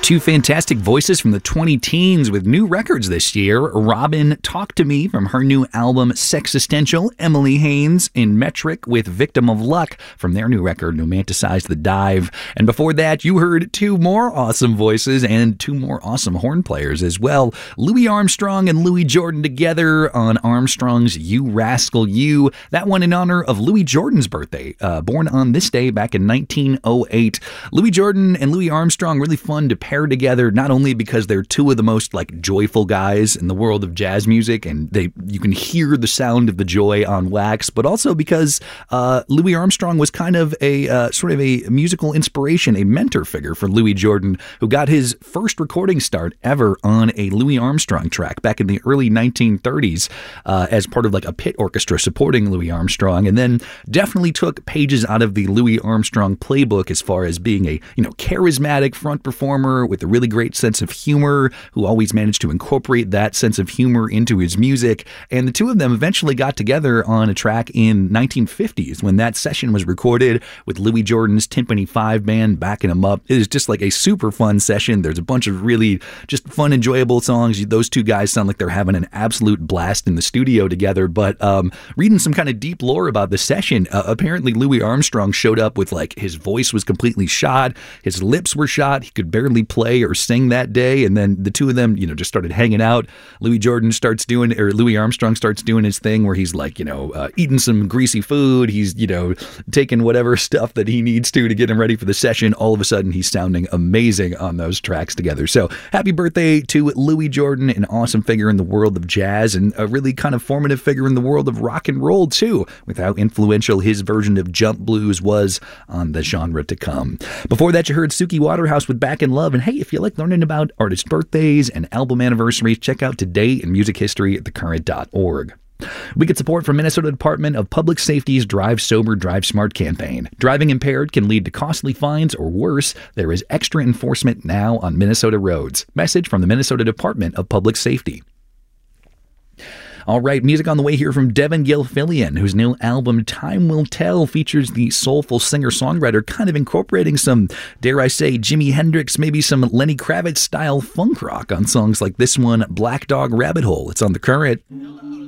Two fantastic voices from the 20-teens with new records this year. Robyn Talk to Me from her new album Sexistential, Emily Haines in Metric with Victim of Luck from their new record Romanticize the Dive. And before that, you heard two more awesome voices and two more awesome horn players as well. Louis Armstrong and Louis Jordan together on Armstrong's You Rascal You. That one in honor of Louis Jordan's birthday, born on this day back in 1908. Louis Jordan and Louis Armstrong, really fun to pair together, not only because they're two of the most joyful guys in the world of jazz music, and you can hear the sound of the joy on wax, but also because Louis Armstrong was kind of a sort of a musical inspiration, a mentor figure for Louis Jordan, who got his first recording start ever on a Louis Armstrong track back in the early 1930s as part of a pit orchestra supporting Louis Armstrong, and then definitely took pages out of the Louis Armstrong playbook as far as being a charismatic front performer with a really great sense of humor, who always managed to incorporate that sense of humor into his music. And the two of them eventually got together on a track in 1950s when that session was recorded with Louis Jordan's Timpani 5 band backing him up. It is just a super fun session. There's a bunch of really just fun, enjoyable songs. Those two guys sound like they're having an absolute blast in the studio together. But reading some kind of deep lore about the session, apparently Louis Armstrong showed up with his voice was completely shot, his lips were shot, he could barely play or sing that day, and then the two of them, just started hanging out. Louis Armstrong starts doing his thing where he's eating some greasy food, he's taking whatever stuff that he needs to get him ready for the session. All of a sudden, he's sounding amazing on those tracks together. So happy birthday to Louis Jordan, an awesome figure in the world of jazz and a really kind of formative figure in the world of rock and roll too, with how influential his version of jump blues was on the genre to come. Before that, you heard Suki Waterhouse with Back in Love. And hey, if you like learning about artist birthdays and album anniversaries, check out Today in Music History at thecurrent.org. We get support from Minnesota Department of Public Safety's Drive Sober, Drive Smart campaign. Driving impaired can lead to costly fines or worse. There is extra enforcement now on Minnesota roads. Message from the Minnesota Department of Public Safety. All right, music on the way here from Devin Gilfillian, whose new album Time Will Tell features the soulful singer-songwriter kind of incorporating some, dare I say, Jimi Hendrix, maybe some Lenny Kravitz-style funk rock on songs like this one, Black Dog Rabbit Hole. It's on The Current.